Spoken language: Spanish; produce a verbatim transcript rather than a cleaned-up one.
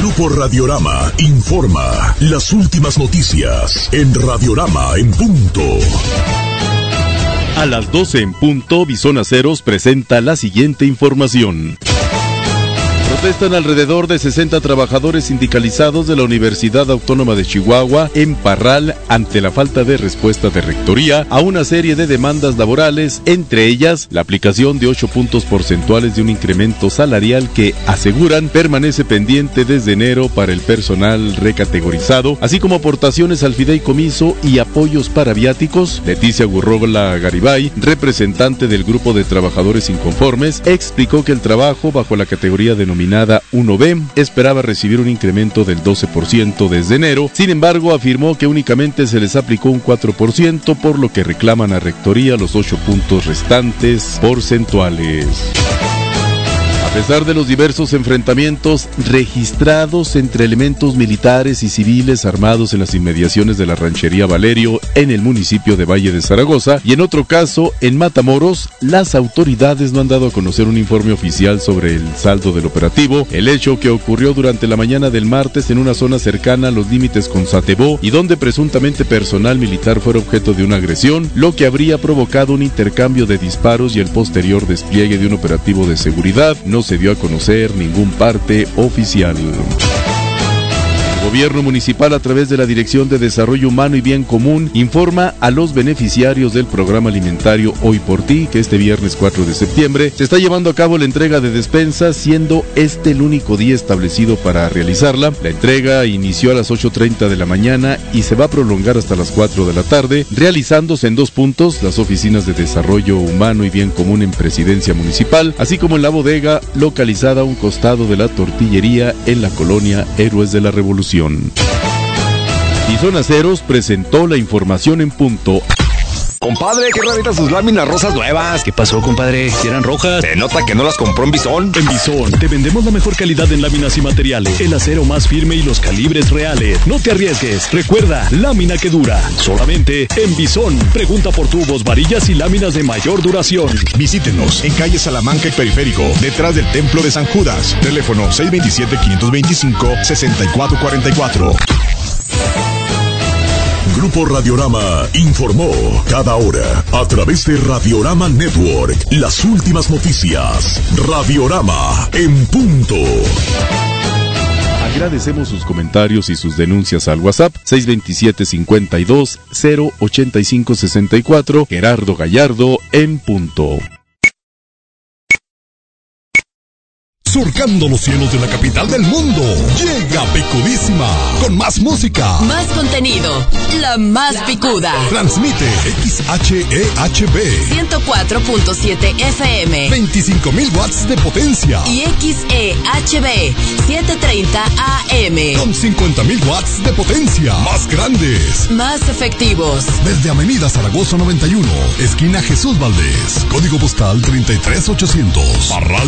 Grupo Radiorama informa las últimas noticias en Radiorama en punto. A las doce en punto, Bison Aceros presenta la siguiente información. Protestan alrededor de sesenta trabajadores sindicalizados de la Universidad Autónoma de Chihuahua en Parral ante la falta de respuesta de rectoría a una serie de demandas laborales, entre ellas la aplicación de ocho puntos porcentuales de un incremento salarial que, aseguran, permanece pendiente desde enero para el personal recategorizado, así como aportaciones al fideicomiso y apoyos para viáticos. Leticia Gurrola Garibay, representante del grupo de trabajadores inconformes, explicó que el trabajo bajo la categoría denominada uno B esperaba recibir un incremento del doce por ciento desde enero. Sin embargo, afirmó que únicamente se les aplicó un cuatro por ciento, por lo que reclaman a rectoría los ocho puntos restantes porcentuales. A pesar de los diversos enfrentamientos registrados entre elementos militares y civiles armados en las inmediaciones de la ranchería Valerio en el municipio de Valle de Zaragoza y en otro caso en Matamoros, las autoridades no han dado a conocer un informe oficial sobre el saldo del operativo, el hecho que ocurrió durante la mañana del martes en una zona cercana a los límites con Satebó y donde presuntamente personal militar fuera objeto de una agresión, lo que habría provocado un intercambio de disparos y el posterior despliegue de un operativo de seguridad. No se dio a conocer ningún parte oficial. El gobierno municipal, a través de la Dirección de Desarrollo Humano y Bien Común, informa a los beneficiarios del programa alimentario Hoy por Ti que este viernes cuatro de septiembre se está llevando a cabo la entrega de despensas, siendo este el único día establecido para realizarla. La entrega inició a las ocho treinta de la mañana y se va a prolongar hasta las cuatro de la tarde, realizándose en dos puntos: las oficinas de Desarrollo Humano y Bien Común en Presidencia Municipal, así como en la bodega localizada a un costado de la tortillería en la colonia Héroes de la Revolución. Bison Aceros presentó la información en punto. Compadre, qué raritas sus láminas rosas nuevas. ¿Qué pasó, compadre? Si eran rojas. Se nota que no las compró en Bison. En Bison te vendemos la mejor calidad en láminas y materiales, el acero más firme y los calibres reales. No te arriesgues. Recuerda, lámina que dura. Solamente en Bison. Pregunta por tubos, varillas y láminas de mayor duración. Visítenos en calle Salamanca y Periférico, detrás del Templo de San Judas. Teléfono seis dos siete, cinco dos cinco, seis cuatro cuatro cuatro. Grupo Radiorama informó cada hora a través de Radiorama Network las últimas noticias. Radiorama en punto. Agradecemos sus comentarios y sus denuncias al WhatsApp seis dos siete, cinco dos, cero ocho cinco seis cuatro. Gerardo Gallardo en punto. Surcando los cielos de la capital del mundo, llega Picudísima, con más música, más contenido, la más picuda. Transmite X H E H B ciento cuatro punto siete F M, veinticinco mil watts de potencia, y X E H B setecientos treinta A M con cincuenta mil watts de potencia, más grandes, más efectivos. Desde Avenida Zaragoza noventa y uno, esquina Jesús Valdés, código postal treinta y tres ochocientos, Parral,